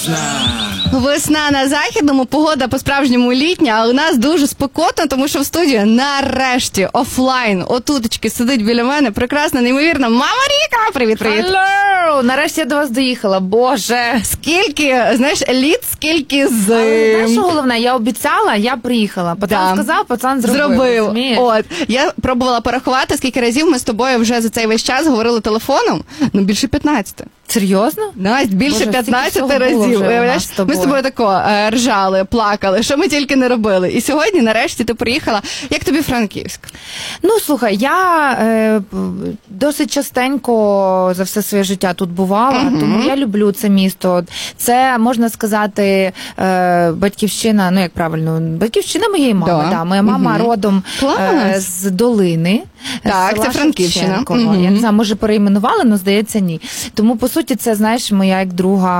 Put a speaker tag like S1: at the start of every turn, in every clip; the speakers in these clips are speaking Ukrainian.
S1: Весна на Західному, погода по-справжньому літня, а у нас дуже спекотно, тому що в студії нарешті офлайн отутечки сидить біля мене прекрасна, неймовірна Мама Ріка! Привіт-привіт!
S2: Hello! Нарешті я до вас доїхала, боже!
S1: Скільки, знаєш, літ, скільки зим.
S2: Але знаєш, що головне, я обіцяла, я приїхала. Пацан сказав, пацан зробив.
S1: От, я пробувала порахувати, скільки разів ми з тобою вже за цей весь час говорили телефоном. Ну, більше 15.
S2: Серйозно?
S1: Настя, більше 15 разів. Ми з тобою тако ржали, плакали, що ми тільки не робили. І сьогодні, нарешті, ти приїхала. Як тобі Франківськ?
S2: Ну, слухай, я досить частенько за все своє життя тут бувала, тому я люблю це місто. Це, можна сказати, батьківщина, ну, як правильно, батьківщина моєї мами. Да. Моя мама родом з Долини.
S1: Так, це Франківщина.
S2: Я не знаю, може перейменували, але, здається, ні. Тому, по суті, це, знаєш, моя як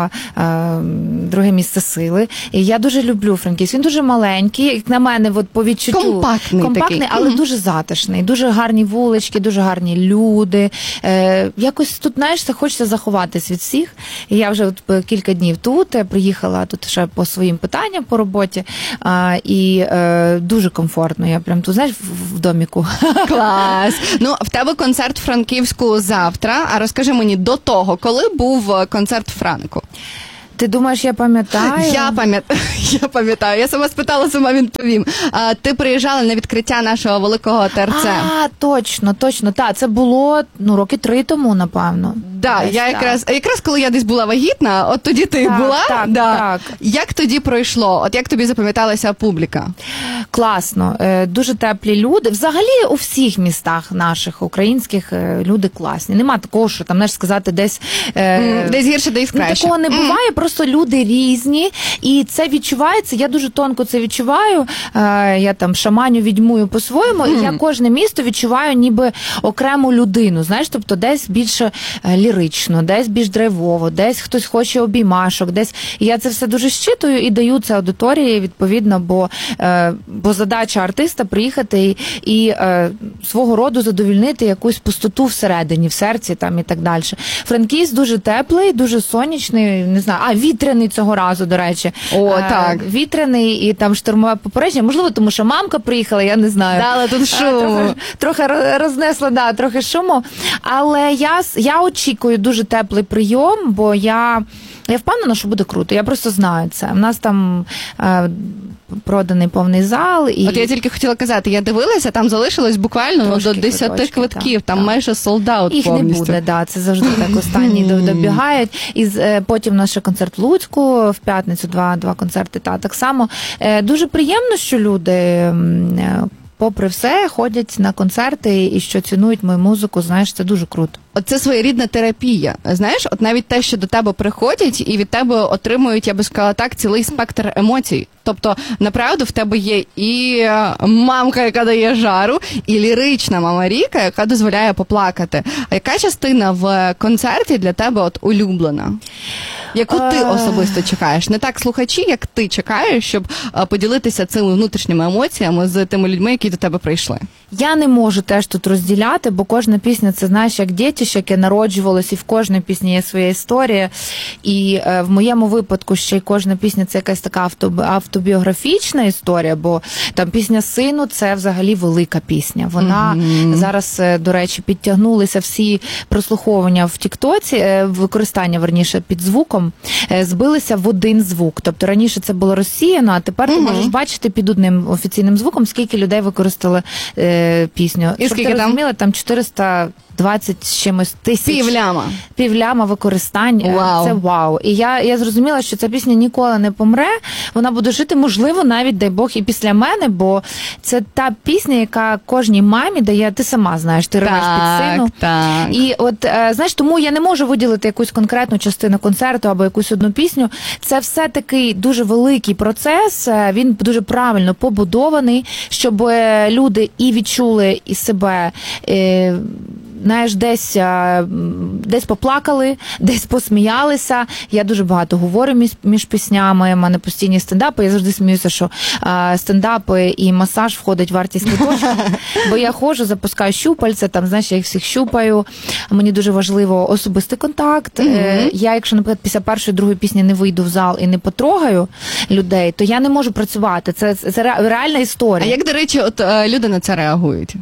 S2: друге місце сили. І я дуже люблю Франківськ. Він дуже маленький, як на мене, от, по відчуттю. Компактний, але дуже затишний. Дуже гарні вулички, дуже гарні люди. Якось тут, знаєш, хочеться заховатись від всіх. І я вже от кілька днів тут, приїхала тут ще по своїм питанням по роботі. І дуже комфортно. Я прям тут, знаєш, в доміку.
S1: Клас! Ну, в тебе концерт в Франківську завтра, а розкажи мені до того, коли був концерт в Франку?
S2: Ти думаєш, я пам'ятаю?
S1: Я пам'ятаю. Я сама спитала, сама відповім. Ти приїжджала на відкриття нашого великого ТРЦ.
S2: Точно. Так, це було, роки 3 тому, напевно.
S1: Да, я якраз коли я десь була вагітна, от тоді ти була.
S2: Так.
S1: Як тоді пройшло? От як тобі запам'яталася публіка?
S2: Класно. Дуже теплі люди. Взагалі у всіх містах наших українських люди класні. Нема такого, що там, знаєш, сказати десь
S1: гірше, десь краще.
S2: Такого не буває, просто люди різні, і це відчувається. Я дуже тонко це відчуваю. Я там шаманю, відьмую по-своєму, і я кожне місто відчуваю ніби окрему людину, знаєш, тобто десь більше лірично, десь більш драйвово, десь хтось хоче обіймашок, десь. І я це все дуже щитую і даю це аудиторії, відповідно, бо задача артиста приїхати і свого роду задовільнити якусь пустоту всередині, в серці там і так далі. Франківськ дуже теплий, дуже сонячний, не знаю, вітряний цього разу, до речі.
S1: Так.
S2: Вітряний і там штормове попередження. Можливо, тому що мамка приїхала, я не знаю.
S1: Дала тут шуму.
S2: Трохи рознесла, трохи шуму. Але я очікую дуже теплий прийом, бо я впевнена, що буде круто. Я просто знаю це. У нас там проданий повний зал. І...
S1: От я тільки хотіла казати, я дивилася, там залишилось буквально до 10 квитків, там майже солд-аут
S2: їх
S1: повністю.
S2: Їх не буде, це завжди так останні добігають. І потім наш концерт в Луцьку, в п'ятницю два концерти, так само. Дуже приємно, що люди... попри все, ходять на концерти і що цінують мою музику, знаєш, це дуже круто.
S1: Це своєрідна терапія, знаєш, от навіть те, що до тебе приходять і від тебе отримують, я би сказала так, цілий спектр емоцій. Тобто, направду, в тебе є і мамка, яка дає жару, і лірична Мама Ріка, яка дозволяє поплакати. А яка частина в концерті для тебе от улюблена? Яку ти особисто чекаєш? Не так слухачі, як ти чекаєш, щоб поділитися цими внутрішніми емоціями з тими людьми, які до тебе прийшли?
S2: Я не можу теж тут розділяти, бо кожна пісня, це, знаєш, як дитище, яке народжувалось, і в кожній пісні є своя історія. І в моєму випадку ще й кожна пісня – це якась така автобіографічна історія, бо там пісня «Сину» – це взагалі велика пісня. Вона зараз, до речі, підтягнулися всі прослуховування в Тіктоці, використання, верніше, під звуком, збилися в один звук. Тобто раніше це було розсіяно, а тепер ти можеш бачити під одним офіційним звуком, скільки людей використали пісню.
S1: І скільки там?
S2: Там 420 з чимось тисяч. Півляма використань.
S1: Вау.
S2: Це вау. І я зрозуміла, що ця пісня ніколи не помре. Вона буде жити, можливо, навіть, дай Бог, і після мене, бо це та пісня, яка кожній мамі дає, ти сама знаєш, ти ревеш під сину.
S1: Так.
S2: І от, знаєш, тому я не можу виділити якусь конкретну частину концерту або якусь одну пісню. Це все такий дуже великий процес, він дуже правильно побудований, щоб люди і відчули і себе знаєш, десь поплакали, десь посміялися. Я дуже багато говорю між піснями, в мене постійні стендапи. Я завжди сміюся, що стендапи і масаж входить в вартість квиточка, бо я ходжу, запускаю щупальця, там, знаєш, я їх всіх щупаю. Мені дуже важливо особистий контакт. Я, якщо, наприклад, після першої, другої пісні не вийду в зал і не потрогаю людей, то я не можу працювати. Це реальна історія.
S1: А як, до речі, от люди на це реагують?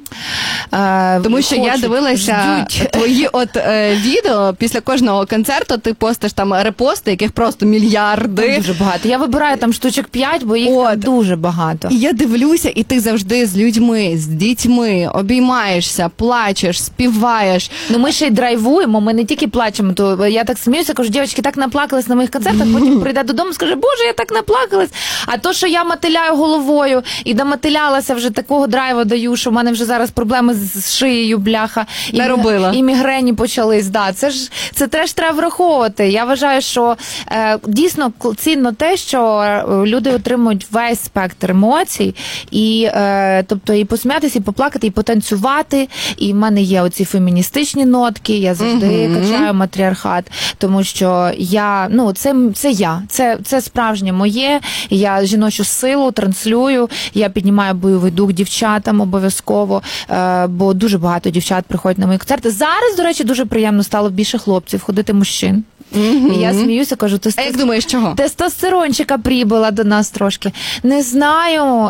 S1: Тому що я дивилася твої відео, після кожного концерту ти постиш там репости, яких просто мільярди.
S2: Дуже багато. Я вибираю там штучок 5, бо їх там дуже багато.
S1: І я дивлюся, і ти завжди з людьми, з дітьми обіймаєшся, плачеш, співаєш.
S2: Ну ми ще й драйвуємо, ми не тільки плачемо. То я так сміюся, кажу, дівчатки так наплакались на моїх концертах, потім прийде додому і скаже, боже, я так наплакалась. А то, що я мотиляю головою і домотилялася, вже такого драйву даю, що в мене вже зараз проблеми з шиєю, бляха. І мігрені почались. Да, це теж треба враховувати. Я вважаю, що дійсно цінно те, що люди отримують весь спектр емоцій. І, тобто і посміятися, і поплакати, і потанцювати. І в мене є оці феміністичні нотки, я завжди качаю матріархат. Тому що я, це я. Це справжнє моє. Я жіночу силу транслюю. Я піднімаю бойовий дух дівчатам обов'язково. Бо дуже багато дівчат приходять на мої концерти. Зараз, до речі, дуже приємно стало більше хлопців ходити мужчин. І я сміюся, кажу,
S1: а як думаєш, чого?
S2: Тестостерончика прибула до нас трошки. Не знаю,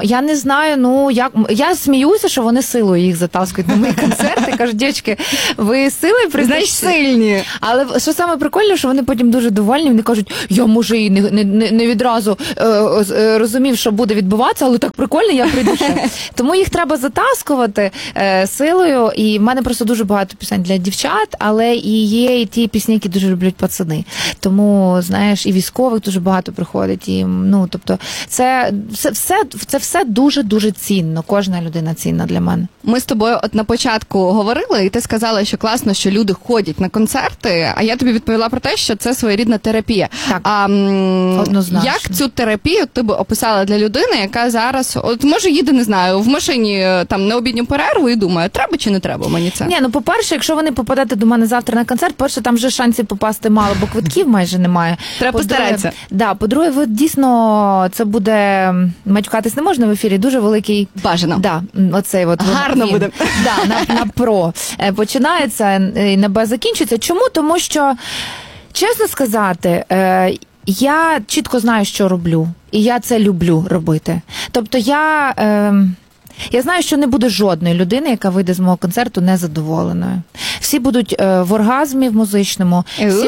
S2: я сміюся, що вони силою їх затаскують на мої концерти. Кажуть, дівчатки, ви силою прийдете?
S1: Знаєш, сильні.
S2: Але що саме прикольне, що вони потім дуже довольні, вони кажуть, я може і не відразу розумів, що буде відбуватися, але так прикольно, я прийду ще. Тому їх треба затаскувати силою, і в мене просто дуже багато пісень для дівчат, але і є і ті пісні, які дуже люблять пацани. Тому, знаєш, і військових дуже багато приходить. І, тобто, це все дуже-дуже цінно. Кожна людина цінна для мене.
S1: Ми з тобою на початку говорили, і ти сказала, що класно, що люди ходять на концерти, а я тобі відповіла про те, що це своєрідна терапія.
S2: Так, однозначно.
S1: Як цю терапію ти би описала для людини, яка зараз, може їде, не знаю, в машині там на обідню перерву і думає, треба чи не треба мені це?
S2: Ні, по-перше, якщо ви не попадете до мене завтра на концерт, перше, там вже шансів попасти мало, бо квитків майже немає.
S1: Треба постаратися.
S2: Да, по-друге, ви дійсно, це буде, матюкатись не можна в ефірі, дуже великий...
S1: Бажано.
S2: Да, оцей
S1: гарно буде.
S2: Да, на про. Починається і на Б закінчується. Чому? Тому що, чесно сказати, я чітко знаю, що роблю. І я це люблю робити. Тобто я знаю, що не буде жодної людини, яка вийде з мого концерту незадоволеною. Всі будуть в оргазмі в музичному,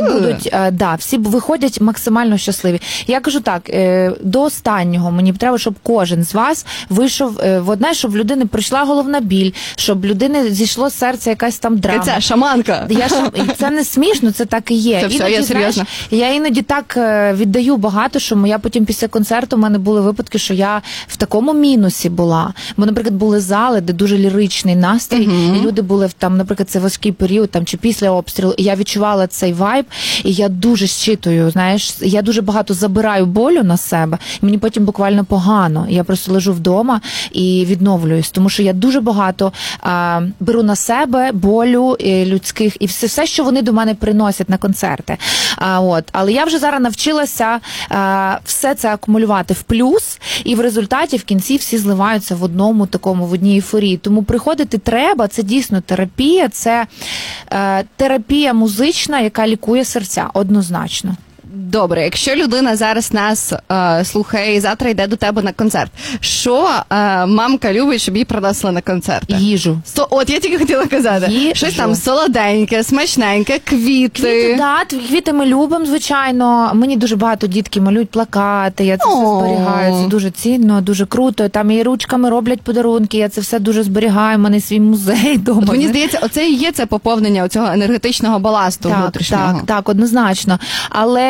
S2: всі виходять максимально щасливі. Я кажу так, до останнього мені треба, щоб кожен з вас вийшов в одне, щоб в людини прийшла головна біль, щоб в людини зійшло з серця якась там драма.
S1: Це шаманка.
S2: Це не смішно, це так і є.
S1: Це все, я серйозно.
S2: Я іноді так віддаю багато, що я потім після концерту, в мене були випадки, що я в такому мінусі була. Бо, наприклад, були зали, де дуже ліричний настрій, і люди були там, наприклад, це важкий період, там, чи після обстрілу, і я відчувала цей вайб, і я дуже щитую, знаєш, я дуже багато забираю болю на себе, і мені потім буквально погано. Я просто лежу вдома і відновлююсь, тому що я дуже багато беру на себе болю людських, і все, що вони до мене приносять на концерти. Але я вже зараз навчилася все це акумулювати в плюс, і в результаті в кінці всі зливаються в одній ейфорії. Тому приходити треба, це дійсно терапія, це терапія музична, яка лікує серця, однозначно.
S1: Добре, якщо людина зараз нас слухає і завтра йде до тебе на концерт, що мамка любить, щоб їй приносили на концерт?
S2: Їжу.
S1: От я тільки хотіла казати.
S2: Їжу.
S1: Щось там солоденьке, смачненьке, квіти.
S2: Квіти ми любимо, звичайно. Мені дуже багато дітки малюють плакати, я це все зберігаю, це дуже цінно, дуже круто. Там і ручками роблять подарунки, я це все дуже зберігаю, в мене свій музей вдома.
S1: Мені здається, оце і є це поповнення цього енергетичного баласту внутрішнього.
S2: Так, однозначно. Але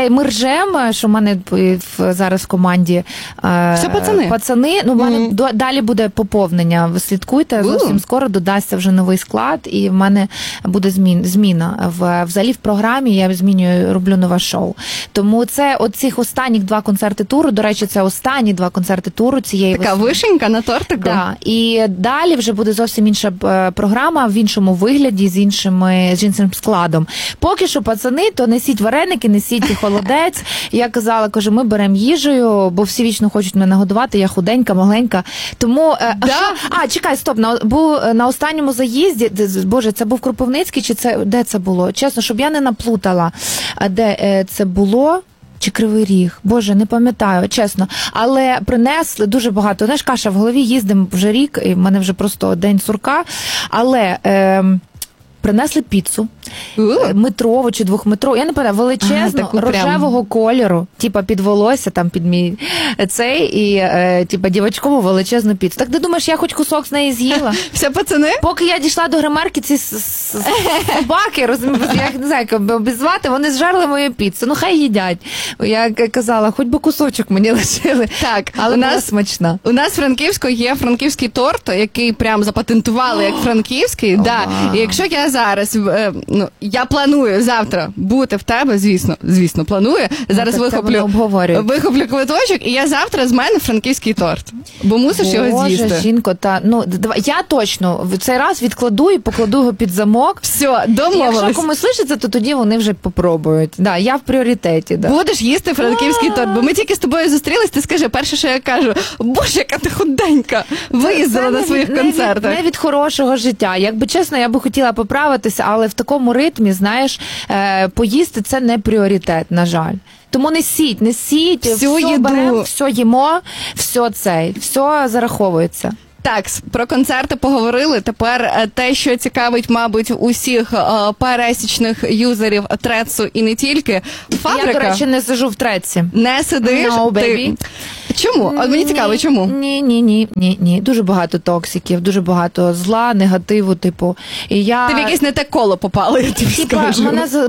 S2: ми ржемо, що в мене зараз в команді
S1: все
S2: пацани. Ну, в мене далі буде поповнення. Ви слідкуйте, зовсім скоро додасться вже новий склад, і в мене буде зміна. Взагалі в програмі я змінюю, роблю нове шоу. Тому це оцих останніх 2 концерти туру, до речі, це останні 2 концерти туру цієї
S1: така вишенька на тортику.
S2: Да. І далі вже буде зовсім інша програма, в іншому вигляді, з іншим складом. Поки що, пацани, то несіть вареники, несіть холодець. Я казала, кажу, ми беремо їжею, бо всі вічно хочуть мене нагодувати, я худенька, маленька. Тому, чекай, стоп, на останньому заїзді, боже, це був Кропивницький, чи це, де це було? Чесно, щоб я не наплутала, де це було? Чи Кривий Ріг? Боже, не пам'ятаю, чесно. Але принесли дуже багато. Знаєш, каша в голові, їздимо вже рік, і в мене вже просто день сурка. Але принесли піцу, метрову чи 2-метрову, я не пам'ятаю, величезну, рожевого кольору, типа під волосся, там під мій цей, і типа дівочкову величезну піцу. Так ти думаєш, я хоч кусок з неї з'їла?
S1: Все, пацани?
S2: Поки я дійшла до гримерки, ці собаки, розумієш, я не знаю, як обізвати, вони зжерли мою піцу. Ну, хай їдять. Я казала, хоч би кусочок мені лишили.
S1: Так,
S2: але була смачна.
S1: У нас в Франківську є франківський торт, який прям запатентували як франківський. Да. І якщо я зараз, я планую завтра бути в тебе, звісно, планую. Зараз вихоплю квиточок, і я завтра з мене франківський торт. Бо мусиш його з'їсти.
S2: Боже, жінко, я точно в цей раз відкладу і покладу його під замок.
S1: Все, домовились.
S2: Якщо комусь лишиться, то тоді вони вже попробують. Да, я в пріоритеті. Да.
S1: Будеш їсти франківський торт, бо ми тільки з тобою зустрілись, ти скажи, перше, що я кажу, боже, яка ти худенька, виїздила на своїх концертах.
S2: Не від хорошого життя. Якби чесно, я би хотіла поправитися, але в такому ритмі, знаєш, поїсти – це не пріоритет, на жаль. Тому несіть, все беремо, все їмо, все зараховується.
S1: Так, про концерти поговорили. Тепер те, що цікавить, мабуть, усіх пересічних юзерів Трецу і не тільки. Фабрика.
S2: Я, до речі, не сиджу в Треці.
S1: Не сидиш?
S2: No, baby.
S1: Чому? От мені цікаво, чому?
S2: Ні. Дуже багато токсиків, дуже багато зла, негативу, типу. І я...
S1: Ти в якесь не те коло попала, я тобі скажу.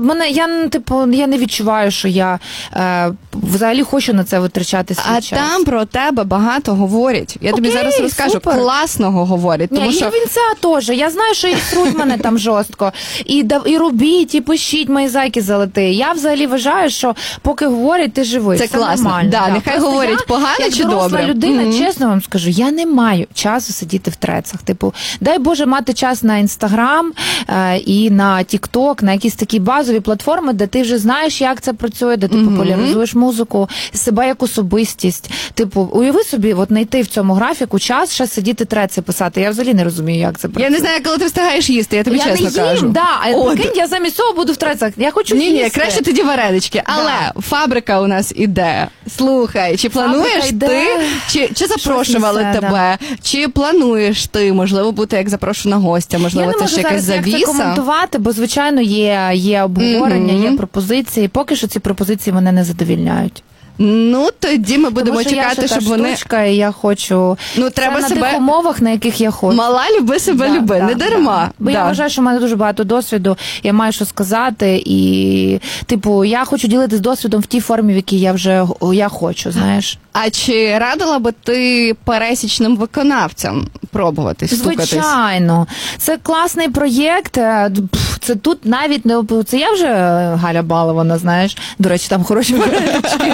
S2: Я не відчуваю, що я взагалі хочу на це витрачати свій час.
S1: А там про тебе багато говорять. Я тобі зараз розкажу.
S2: Супер.
S1: Класного говорять. Тому що...
S2: І вінця теж. Я знаю, що і сруть мене там жорстко. І робіть, і пишіть мої зайки золоті. Я взагалі вважаю, що поки говорять, ти живий.
S1: Це класно.
S2: Нормально.
S1: Да, нехай говорять погано чи добре.
S2: Як доросла людина, чесно вам скажу, я не маю часу сидіти в трецах. Типу, дай Боже мати час на Інстаграм і на Тік-Ток, на якісь такі базові платформи, де ти вже знаєш, як це працює, де ти популяризуєш музику, себе як особистість. Типу, уяви собі, от знайти в цьому графіку час, ще сидіти треци писати. Я взагалі не розумію, як це працює.
S1: Я не знаю, коли ти встигаєш їсти, я тобі чесно кажу.
S2: Прикинь, я замість цього буду в трецах. Я хочу їсти.
S1: Ні, краще тоді варенички. Але фабрика у нас іде. Слухай, чи плануєш ти, чи запрошували тебе, чи плануєш ти, можливо, бути як запрошена гостя, можливо, це ще якась завіса?
S2: Я не можу зараз це коментувати, бо, звичайно, є обговорення, є пропозиції. Поки що ці пропозиції мене не задовільняють.
S1: Ну, тоді ми будемо чекати, щоб вони...
S2: штучка, і я хочу...
S1: треба
S2: це
S1: себе...
S2: на тих умовах, на яких я хочу.
S1: Мала люби себе люби, не дарма.
S2: Бо я вважаю, що в мене дуже багато досвіду, я маю що сказати, і, я хочу ділитися досвідом в тій формі, в якій я хочу, знаєш.
S1: А чи радила би ти пересічним виконавцям пробувати стукатись?
S2: Звичайно. Це класний проєкт. Це тут навіть не... Це я вже Галя Балована, знаєш. До речі, там хороші варенички.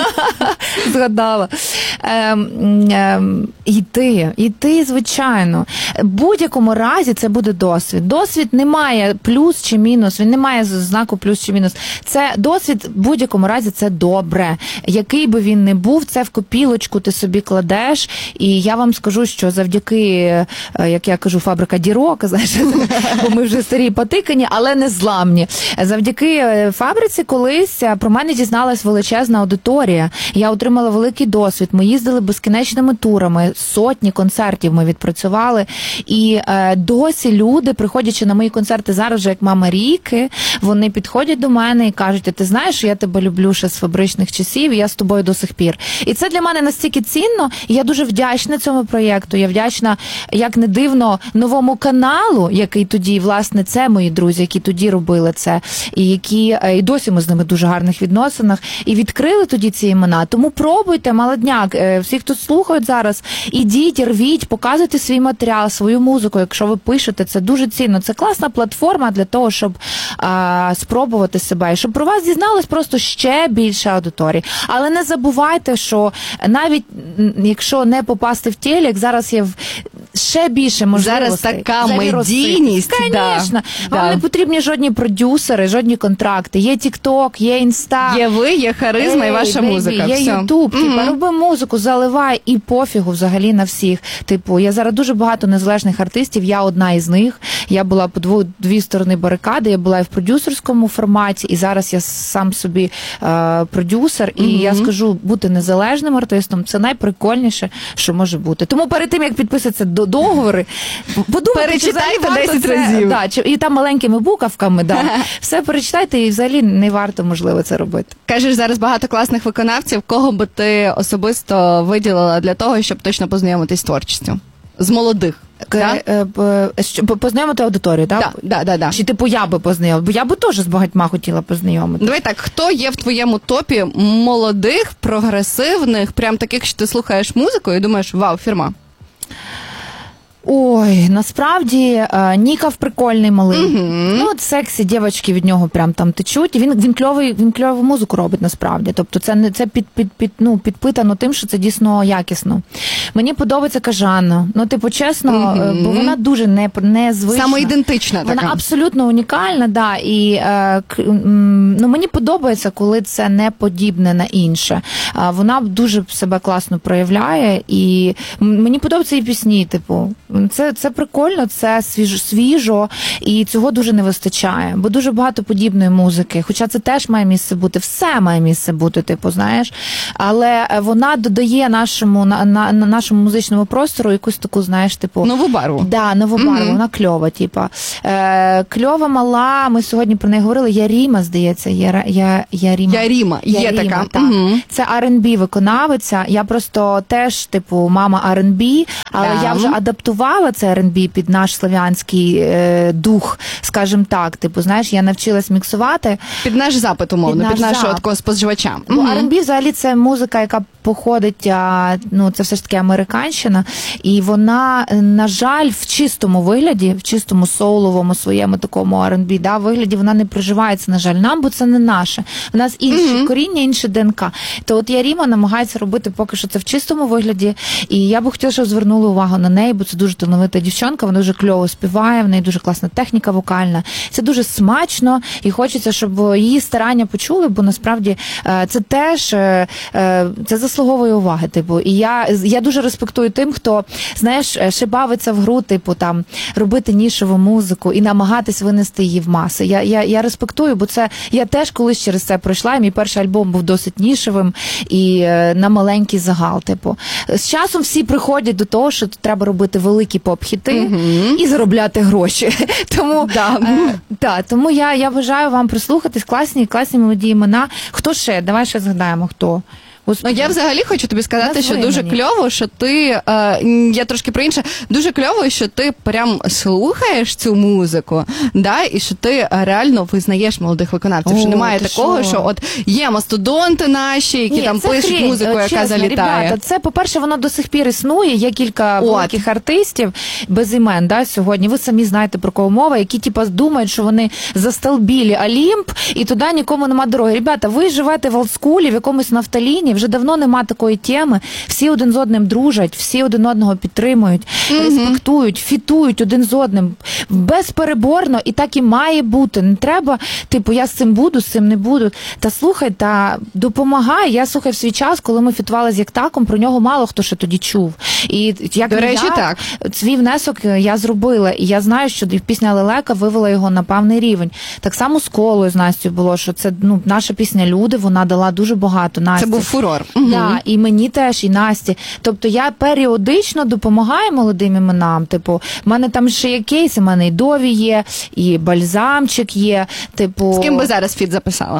S2: Згадала. Йти, звичайно. В будь-якому разі це буде досвід. Досвід не має плюс чи мінус, він не має знаку плюс чи мінус. Це досвід в будь-якому разі це добре. Який би він не був, це в копілочку ти собі кладеш. І я вам скажу, що завдяки, як я кажу, фабрика дірок, знаєш, бо ми вже старі потикані, але не зламні. Завдяки фабриці колись про мене дізналась величезна аудиторія, аудиторія. Я отримала великий досвід. Ми їздили безкінечними турами, сотні концертів ми відпрацювали. І досі люди, приходячи на мої концерти зараз вже як мама Ріки, вони підходять до мене і кажуть: ти знаєш, я тебе люблю ще з фабричних часів, і я з тобою до сих пір. І це для мене настільки цінно, і я дуже вдячна цьому проєкту. Я вдячна, як не дивно, новому каналу, який тоді, власне, це мої друзі, які тоді робили це, і які і досі ми з ними в дуже гарних відносинах, і відкрили тоді ці імена. Тому пробуйте, молодняк, всі, хто слухають зараз, ідіть, рвіть, показуйте свій матеріал, свою музику, якщо ви пишете, це дуже цінно. Це класна платформа для того, щоб спробувати себе, і щоб про вас дізналось просто ще більше аудиторії. Але не забувайте, що навіть якщо не попасти в телек, зараз є ще більше можливостей.
S1: Зараз така медійність.
S2: Звісно. Вам не потрібні жодні продюсери, жодні контракти. Є TikTok, є Інста.
S1: Є ви, є харизма і ваша музика.
S2: Є Ютуб. Роби музику, заливай і пофігу взагалі на всіх. Я зараз дуже багато незалежних артистів, я одна із них. Я була по дві сторони барикади, я була і в продюсерському форматі, і зараз я сам собі продюсер. І я скажу, бути незалежним артистом – це найприкольніше, що може бути. Тому перед тим, як підписатися до договори, подумайте,
S1: перечитайте 10 разів.
S2: І там маленькими буковками, все перечитайте, і взагалі не варто, можливо, це робити.
S1: Кажеш, зараз багато класних виконавців. Кого би ти особисто виділила для того, щоб точно познайомитись з творчістю? З молодих.
S2: Познайомити аудиторію, так?
S1: Да.
S2: Чи я би познайомила? Бо я би теж з багатьма хотіла познайомити.
S1: Давай так, хто є в твоєму топі молодих, прогресивних, прям таких, що ти слухаєш музику і думаєш, вау, фірма?
S2: Ой, насправді Нікав прикольний малий. От сексі дівчатки від нього прям там течуть. Він кльову музику робить насправді. Тобто це підпитано тим, що це дійсно якісно. Мені подобається Кажана. Чесно, бо вона дуже незвична.
S1: Самоідентична така.
S2: Вона абсолютно унікальна, да. І мені подобається, коли це не подібне на інше. Вона дуже себе класно проявляє, і мені подобаються її пісні, Це прикольно, це свіжо, і цього дуже не вистачає, бо дуже багато подібної музики, хоча це теж має місце бути, все має місце бути, знаєш, але вона додає нашому музичному простору якусь таку, знаєш,
S1: нову барву.
S2: Да, нову барву, вона кльова, кльова, мала, ми сьогодні про неї говорили, Яріма, здається,
S1: Яріма, є така.
S2: Так. Це R&B виконавиця, я просто теж, мама R&B, але я вже адаптувала це R&B під наш слов'янський дух, скажімо так. Знаєш, я навчилась міксувати.
S1: Під наш запит, умовно, під нашого такого споживача.
S2: Бо R&B взагалі це музика, яка походить, це все ж таки американщина, і вона, на жаль, в чистому вигляді, в чистому соуловому своєму такому R&B, вигляді, вона не приживається, на жаль, нам, бо це не наше. У нас інші коріння, інше ДНК. То от Яріма намагається робити поки що це в чистому вигляді, і я би хотіла, щоб звернули увагу на неї, бо це дуже талановита дівчонка, вона дуже кльово співає, в неї дуже класна техніка вокальна. Це дуже смачно, і хочеться, щоб її старання почули, бо насправді це теж, це заслуговує уваги, І я дуже респектую тим, хто, знаєш, ще бавиться в гру, робити нішову музику і намагатись винести її в маси. Я респектую, бо це, я теж колись через це пройшла, і мій перший альбом був досить нішевим і на маленький загал, З часом всі приходять до того, що треба робити великі поп-хіти і заробляти гроші. Тому я бажаю вам прислухатись, класні молоді імена. Хто ще? Давай ще згадаємо, хто.
S1: Я взагалі хочу тобі сказати, що дуже кльово, що ти, я трошки про інше, дуже кльово, що ти прям слухаєш цю музику, і що ти реально визнаєш молодих виконавців, що немає такого, що от є мастодонти наші, які там пишуть музику, яка залітає.
S2: Ребята, це, по-перше, воно до сих пір існує, є кілька великих артистів без імен, сьогодні, ви самі знаєте, про кого мова, які, думають, що вони застолбілі Олімп, і туди нікому нема дороги. Ребята, ви живете в олдскулі, в якомусь нафталіні, Вже давно нема такої теми. Всі один з одним дружать, всі один одного підтримують, респектують, фітують один з одним. Безпереборно, і так і має бути. Не треба, типу, я з цим буду, з цим не буду. Та слухай, та допомагай. Я, слухай, в свій час, коли ми фітували з Яктаком, про нього мало хто ще тоді чув. І як
S1: до речі, так.
S2: Свій внесок я зробила. І я знаю, що пісня Лелека вивела його на певний рівень. Так само з Колою, з Настю було, що це, ну, наша пісня «Люди», вона дала дуже багато Насті.
S1: Це був фурор.
S2: Да, і мені теж, і Насті. Тобто я періодично допомагаю молодим іменам. Типу, в мене там ще є кейси, в мене і Дові є, і Бальзамчик є. Типу...
S1: З ким би зараз фіт записала?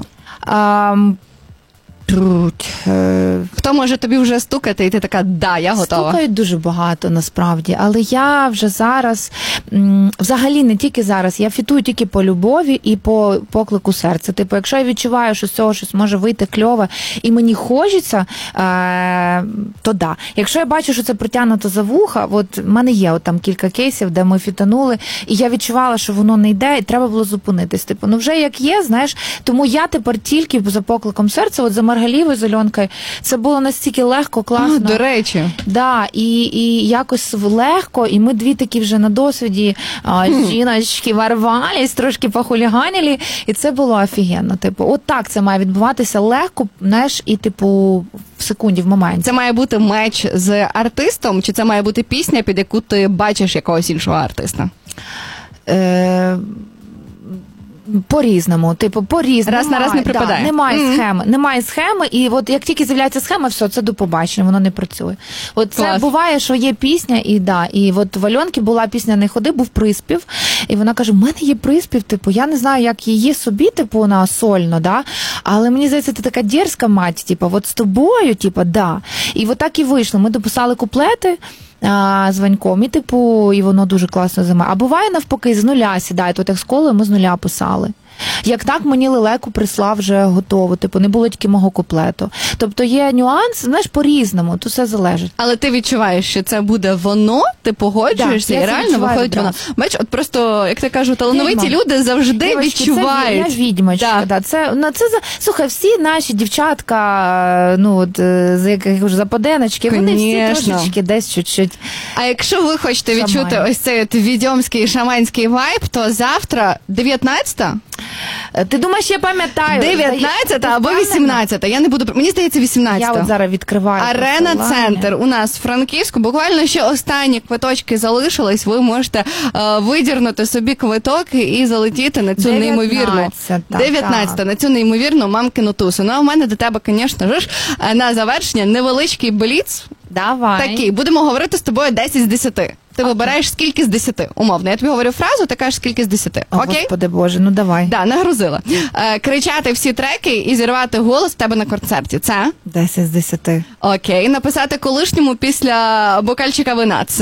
S1: Хто може тобі вже стукати, і ти така, да, я готова?
S2: Стукають дуже багато, насправді. Але я вже зараз, взагалі не тільки зараз, я фітую тільки по любові і по поклику серця. Типу, якщо я відчуваю, що з цього щось може вийти кльове, і мені хочеться, то да. Якщо я бачу, що це притягнуто за вуха, от в мене є от там кілька кейсів, де ми фітанули, і я відчувала, що воно не йде, і треба було зупинитись. Типу, ну вже як є, знаєш, тому я тепер тільки за покликом серця, от за Маргалівою, з Альонкою, це було настільки легко, класно.
S1: До речі.
S2: Да, і якось легко, і ми дві такі вже на досвіді жіночки ворвались, трошки похуліганили, і це було офігенно. Типу, от так це має відбуватися легко, знаєш, і типу в секунді, в моменті.
S1: Це має бути меч з артистом, чи це має бути пісня, під яку ти бачиш якогось іншого артиста?
S2: По-різному, типу, по-різному.
S1: Раз на раз не припадає.
S2: Да, немає схеми, і от як тільки з'являється схема, все, це до побачення, воно не працює. От це
S1: Клас.
S2: буває, що є пісня, і от в Альонки була пісня «Не ходи», був приспів, і вона каже, в мене є приспів, типу, я не знаю, як її собі, типу, на сольно, да, але мені здається, ти така дерзка мать, типу, от з тобою, типу, да. І от так і вийшло. Ми дописали куплети з Ваньком, і типу, і воно дуже класно займає. А буває навпаки, з нуля сідають, от як з Колою ми з нуля писали. Як так, мені Лелеку прислав вже готово, типу, не було тільки мого куплету. Тобто є нюанс, знаєш, по-різному, то все залежить.
S1: Але ти відчуваєш, що це буде воно, ти погоджуєшся,
S2: да,
S1: і реально виходить воно. Бач, от просто, як ти кажу, талановиті люди завжди відчувають.
S2: Це я відьмочка, да. Слухай, всі наші дівчатка, ну, от, за яких вже западеночки, вони всі трошечки десь чуть-чуть.
S1: А якщо ви хочете відчути ось цей от відьомський шаманський вайб, то завтра 19-та?
S2: Ти думаєш, я пам'ятаю?
S1: 19 або 18. Я не буду... Мені здається, 18.
S2: Я от зараз відкриваю.
S1: Арена-центр у нас в Франківську. Буквально ще останні квиточки залишились. Ви можете видірнути собі квиток і залетіти на цю неймовірну... 19 на цю неймовірну мамкину тусу. Ну, а в мене до тебе, звісно ж, на завершення невеличкий бліц.
S2: Давай.
S1: Такий. Будемо говорити з тобою 10 з 10. Ти вибираєш скільки з 10, умовно. Я тобі говорю фразу, ти кажеш скільки з 10.
S2: О,
S1: окей?
S2: Господи Боже, ну давай.
S1: Да, нагрузила. Кричати всі треки і зірвати голос в тебе на концерті. Це?
S2: 10 з 10.
S1: Окей. Написати колишньому після бокальчика вина. Це?